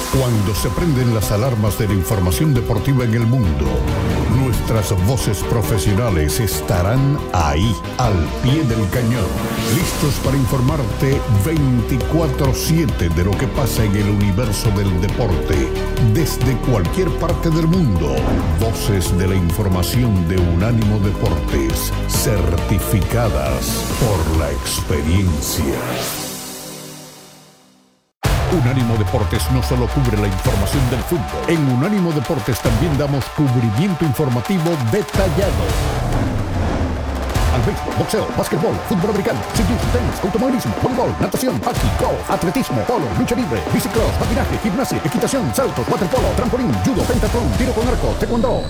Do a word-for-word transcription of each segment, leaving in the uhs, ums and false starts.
Cuando se prenden las alarmas de la información deportiva en el mundo, nuestras voces profesionales estarán ahí, al pie del cañón, listos para informarte veinticuatro siete de lo que pasa en el universo del deporte, desde cualquier parte del mundo. Voces de la información de Unánimo Deportes, certificadas por la experiencia. Unánimo Deportes no solo cubre la información del fútbol. En Unánimo Deportes también damos cubrimiento informativo detallado al béisbol, boxeo, básquetbol, fútbol americano, ciclismo, tenis, automovilismo, voleibol, natación, hockey, golf, atletismo, polo, lucha libre, bicicross, patinaje, gimnasia, equitación, saltos, waterpolo, trampolín, judo, pentatlón, tiro con arco, taekwondo.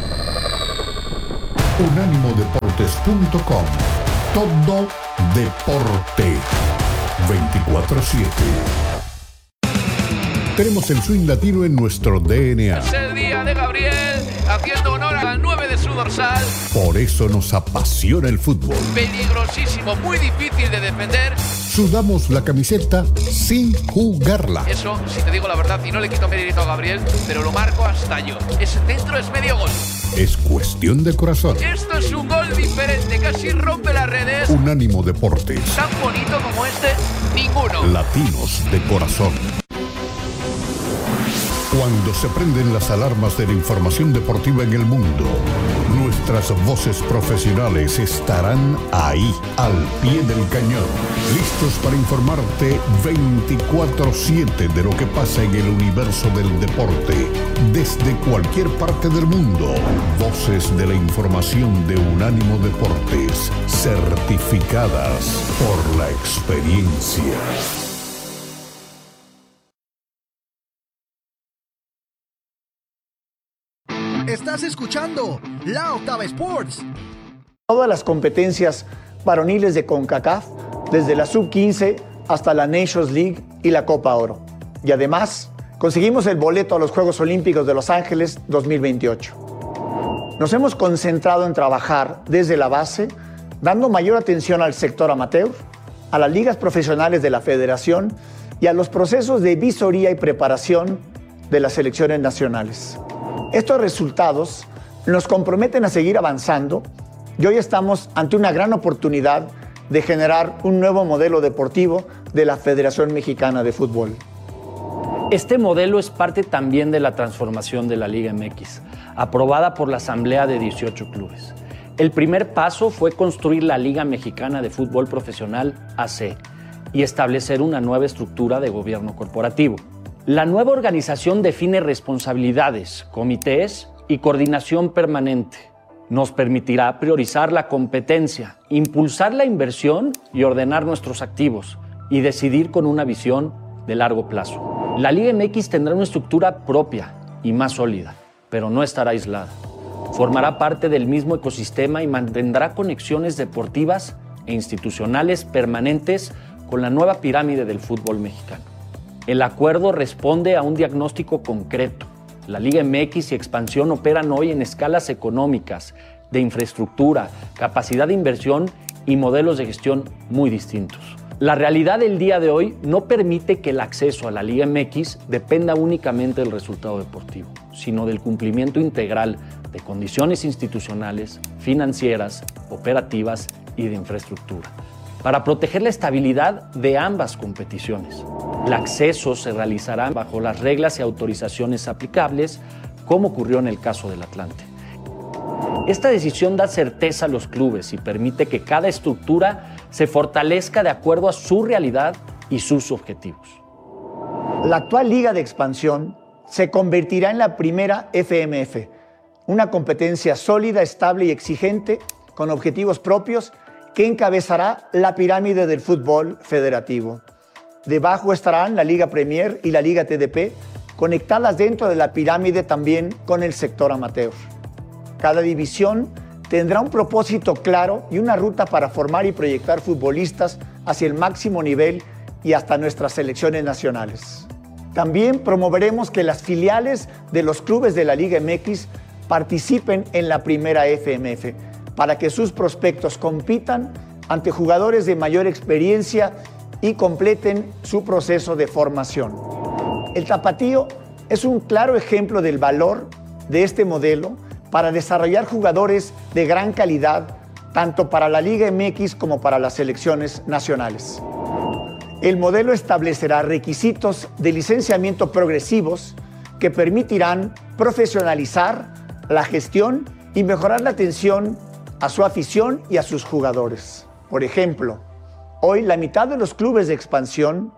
unánimo deportes punto com. Todo deporte. veinticuatro siete. Tenemos el swing latino en nuestro D N A. Es el día de Gabriel, haciendo honor al nueve de su dorsal. Por eso nos apasiona el fútbol. Peligrosísimo, muy difícil de defender. Sudamos la camiseta sin jugarla. Eso, si te digo la verdad, y no le quito mérito a Gabriel, pero lo marco hasta yo. Ese centro es medio gol. Es cuestión de corazón. Esto es un gol diferente, casi rompe las redes. Unánimo Deportes. Tan bonito como este, ninguno. Latinos de corazón. Cuando se prenden las alarmas de la información deportiva en el mundo, nuestras voces profesionales estarán ahí, al pie del cañón, listos para informarte veinticuatro siete de lo que pasa en el universo del deporte, desde cualquier parte del mundo. Voces de la información de Unánimo Deportes, certificadas por la experiencia. Estás escuchando La Octava Sports. Todas las competencias varoniles de CONCACAF, desde la sub quince hasta la Nations League y la Copa Oro. Y además, conseguimos el boleto a los Juegos Olímpicos de Los Ángeles dos mil veintiocho. Nos hemos concentrado en trabajar desde la base, dando mayor atención al sector amateur, a las ligas profesionales de la federación y a los procesos de visoría y preparación de las selecciones nacionales. Estos resultados nos comprometen a seguir avanzando y hoy estamos ante una gran oportunidad de generar un nuevo modelo deportivo de la Federación Mexicana de Fútbol. Este modelo es parte también de la transformación de la Liga M X, aprobada por la Asamblea de dieciocho clubes. El primer paso fue construir la Liga Mexicana de Fútbol Profesional A C y establecer una nueva estructura de gobierno corporativo. La nueva organización define responsabilidades, comités y coordinación permanente. Nos permitirá priorizar la competencia, impulsar la inversión y ordenar nuestros activos y decidir con una visión de largo plazo. La Liga M X tendrá una estructura propia y más sólida, pero no estará aislada. Formará parte del mismo ecosistema y mantendrá conexiones deportivas e institucionales permanentes con la nueva pirámide del fútbol mexicano. El acuerdo responde a un diagnóstico concreto. La Liga M X y Expansión operan hoy en escalas económicas, de infraestructura, capacidad de inversión y modelos de gestión muy distintos. La realidad del día de hoy no permite que el acceso a la Liga M X dependa únicamente del resultado deportivo, sino del cumplimiento integral de condiciones institucionales, financieras, operativas y de infraestructura, para proteger la estabilidad de ambas competiciones. El acceso se realizará bajo las reglas y autorizaciones aplicables, como ocurrió en el caso del Atlante. Esta decisión da certeza a los clubes y permite que cada estructura se fortalezca de acuerdo a su realidad y sus objetivos. La actual Liga de Expansión se convertirá en la primera F M F, una competencia sólida, estable y exigente, con objetivos propios, que encabezará la pirámide del fútbol federativo. Debajo estarán la Liga Premier y la Liga T D P, conectadas dentro de la pirámide también con el sector amateur. Cada división tendrá un propósito claro y una ruta para formar y proyectar futbolistas hacia el máximo nivel y hasta nuestras selecciones nacionales. También promoveremos que las filiales de los clubes de la Liga M X participen en la primera F M F, para que sus prospectos compitan ante jugadores de mayor experiencia y completen su proceso de formación. El tapatío es un claro ejemplo del valor de este modelo para desarrollar jugadores de gran calidad, tanto para la Liga M X como para las selecciones nacionales. El modelo establecerá requisitos de licenciamiento progresivos que permitirán profesionalizar la gestión y mejorar la atención a su afición y a sus jugadores. Por ejemplo, hoy la mitad de los clubes de expansión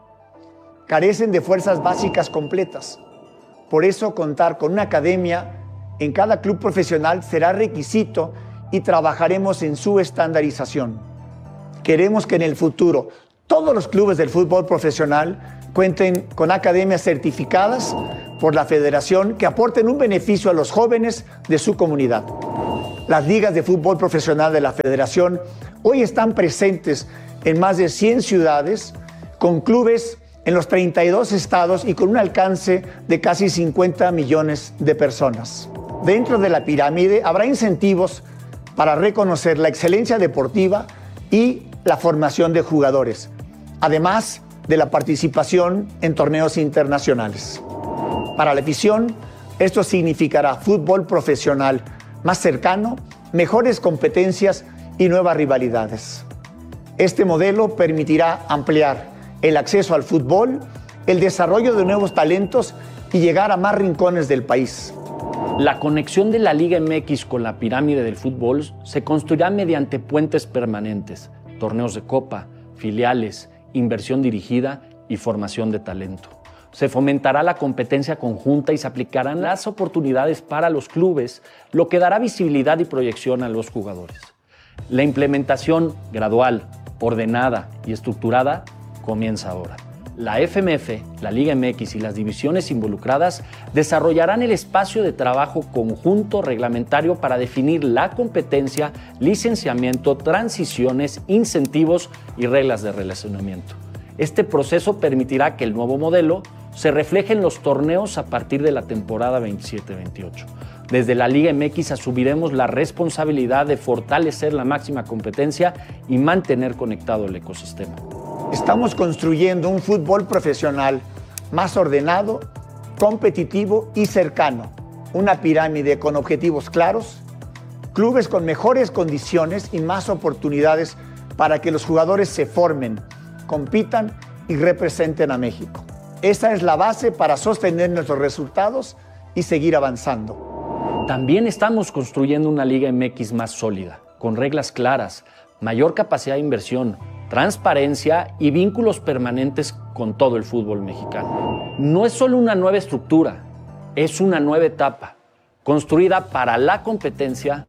carecen de fuerzas básicas completas. Por eso, contar con una academia en cada club profesional será requisito y trabajaremos en su estandarización. Queremos que en el futuro todos los clubes del fútbol profesional cuenten con academias certificadas por la federación que aporten un beneficio a los jóvenes de su comunidad. Las ligas de fútbol profesional de la federación hoy están presentes en más de cien ciudades, con clubes en los treinta y dos estados y con un alcance de casi cincuenta millones de personas. Dentro de la pirámide habrá incentivos para reconocer la excelencia deportiva y la formación de jugadores, además de la participación en torneos internacionales. Para la afición, esto significará fútbol profesional más cercano, mejores competencias y nuevas rivalidades. Este modelo permitirá ampliar el acceso al fútbol, el desarrollo de nuevos talentos y llegar a más rincones del país. La conexión de la Liga M X con la pirámide del fútbol se construirá mediante puentes permanentes, torneos de copa, filiales, inversión dirigida y formación de talento. Se fomentará la competencia conjunta y se aplicarán las oportunidades para los clubes, lo que dará visibilidad y proyección a los jugadores. La implementación gradual, ordenada y estructurada comienza ahora. La F M F, la Liga M X y las divisiones involucradas desarrollarán el espacio de trabajo conjunto reglamentario para definir la competencia, licenciamiento, transiciones, incentivos y reglas de relacionamiento. Este proceso permitirá que el nuevo modelo se refleje en los torneos a partir de la temporada veintisiete veintiocho. Desde la Liga M X asumiremos la responsabilidad de fortalecer la máxima competencia y mantener conectado el ecosistema. Estamos construyendo un fútbol profesional más ordenado, competitivo y cercano. Una pirámide con objetivos claros, clubes con mejores condiciones y más oportunidades para que los jugadores se formen, compitan y representen a México. Esa es la base para sostener nuestros resultados y seguir avanzando. También estamos construyendo una Liga M X más sólida, con reglas claras, mayor capacidad de inversión, transparencia y vínculos permanentes con todo el fútbol mexicano. No es solo una nueva estructura, es una nueva etapa, construida para la competencia,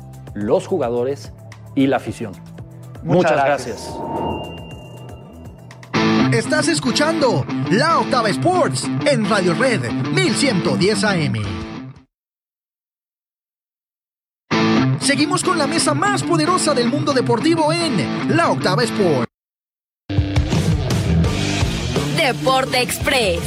los jugadores y la afición. Muchas, Muchas gracias. gracias. Estás escuchando La Octava Sports en Radio Red mil ciento diez A M. Seguimos con la mesa más poderosa del mundo deportivo en La Octava Sport. Deporte Express.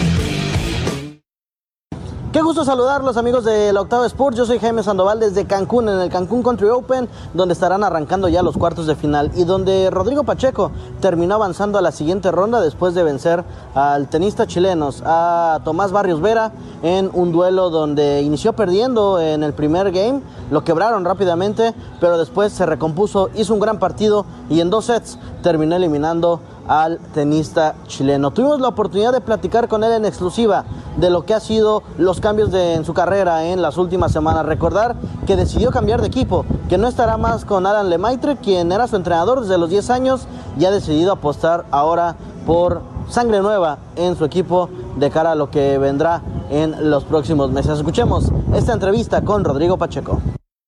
Qué gusto saludarlos, amigos de La Octava Sports. Yo soy Jaime Sandoval desde Cancún, en el Cancún Country Open, donde estarán arrancando ya los cuartos de final y donde Rodrigo Pacheco terminó avanzando a la siguiente ronda después de vencer al tenista chileno, a Tomás Barrios Vera, en un duelo donde inició perdiendo en el primer game, lo quebraron rápidamente, pero después se recompuso, hizo un gran partido y en dos sets terminó eliminando al tenista chileno. Tuvimos la oportunidad de platicar con él en exclusiva de lo que ha sido los cambios de, en su carrera en las últimas semanas. Recordar que decidió cambiar de equipo, que no estará más con Alan Lemaitre, quien era su entrenador desde los diez años, y ha decidido apostar ahora por sangre nueva en su equipo de cara a lo que vendrá en los próximos meses. Escuchemos esta entrevista con Rodrigo Pacheco.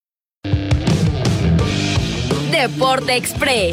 Deporte Express.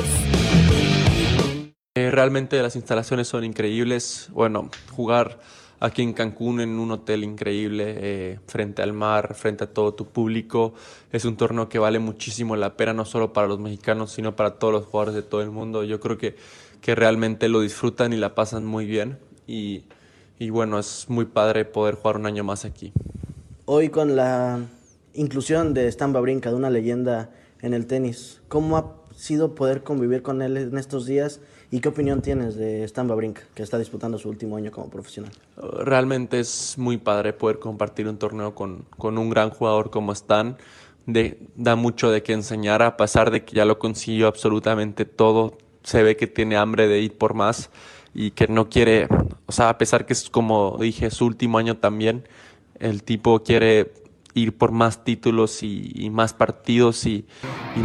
Eh, realmente las instalaciones son increíbles. Bueno, jugar aquí en Cancún en un hotel increíble, eh, frente al mar, frente a todo tu público, es un torneo que vale muchísimo la pena, no solo para los mexicanos, sino para todos los jugadores de todo el mundo. Yo creo que, que realmente lo disfrutan y la pasan muy bien. Y, y bueno, es muy padre poder jugar un año más aquí. Hoy con la inclusión de Stan Wawrinka, de una leyenda en el tenis, ¿cómo ha sido poder convivir con él en estos días ¿Y qué opinión tienes de Stan Wawrinka, que está disputando su último año como profesional? Realmente es muy padre poder compartir un torneo con, con un gran jugador como Stan. De, da mucho de qué enseñar, a pesar de que ya lo consiguió absolutamente todo. Se ve que tiene hambre de ir por más y que no quiere, o sea, a pesar que es, como dije, su último año también, el tipo quiere ir por más títulos y, y más partidos y, y...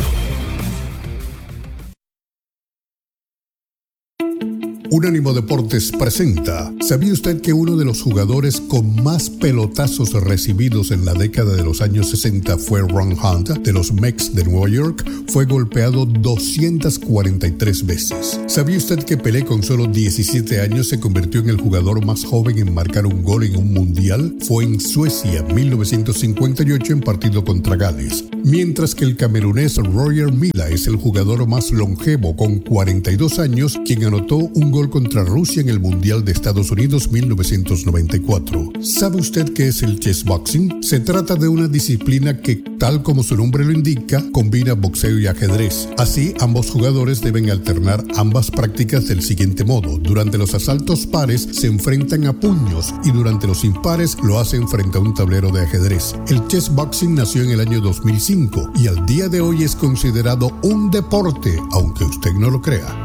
Unánimo Deportes presenta. ¿Sabía usted que uno de los jugadores con más pelotazos recibidos en la década de los años sesenta fue Ron Hunt, de los Mets de Nueva York? Fue golpeado doscientas cuarenta y tres veces. ¿Sabía usted que Pelé, con solo diecisiete años, se convirtió en el jugador más joven en marcar un gol en un mundial? Fue en Suecia, mil novecientos cincuenta y ocho, en partido contra Gales. Mientras que el camerunés Roger Milla es el jugador más longevo, con cuarenta y dos años, quien anotó un gol contra Rusia en el Mundial de Estados Unidos mil novecientos noventa y cuatro. ¿Sabe usted qué es el chess boxing? Se trata de una disciplina que, tal como su nombre lo indica, combina boxeo y ajedrez. Así, ambos jugadores deben alternar ambas prácticas del siguiente modo. Durante los asaltos pares se enfrentan a puños y durante los impares lo hacen frente a un tablero de ajedrez. El chess boxing nació en el año dos mil cinco y al día de hoy es considerado un deporte, aunque usted no lo crea.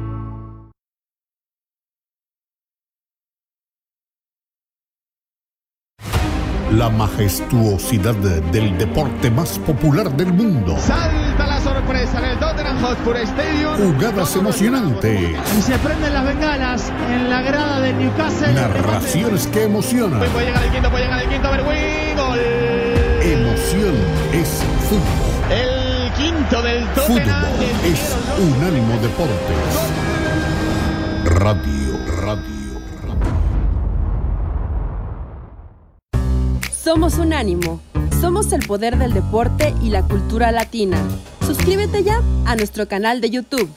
La majestuosidad del deporte más popular del mundo. Salta la sorpresa en el Tottenham Hotspur Stadium. Jugadas emocionantes. Y se prenden las bengalas en la grada del Newcastle. Narraciones que emocionan. Puede llegar el quinto, puede llegar el quinto, Berwin. Gol. Emoción es fútbol. El quinto del Tottenham. Fútbol es Unánimo Deportes. Radio, radio. Somos Unánimo. Somos el poder del deporte y la cultura latina. Suscríbete ya a nuestro canal de YouTube.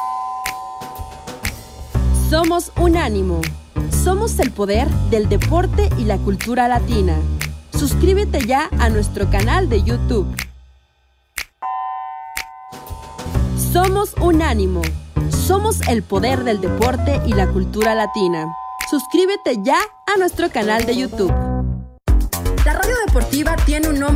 Somos Unánimo. Somos el poder del deporte y la cultura latina. Suscríbete ya a nuestro canal de YouTube. Somos Unánimo. Somos el poder del deporte y la cultura latina. Suscríbete ya a nuestro canal de YouTube. La radio deportiva tiene un nombre